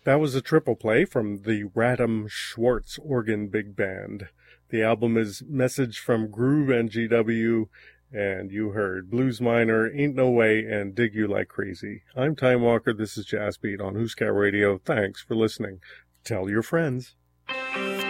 That was a triple play from the Radham Schwartz Organ Big Band. The album is Message from Groove and GW, and you heard Blues Minor, Ain't No Way, and Dig You Like Crazy. I'm Time Walker. This is Jazz Beat on Who's Cat Radio. Thanks for listening. Tell your friends.